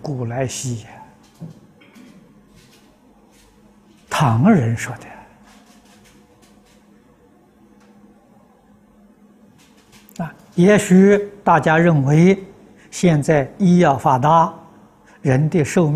古来稀呀，唐人说的。也许大家认为现在医药发达，人的寿命